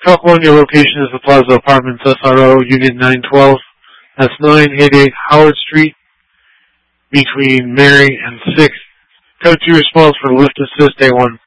Truck 1, your location is the Plaza Apartments, SRO, Unit 912. That's 988 Howard Street, between Mary and 6th. Code 2 response for lift assist A1.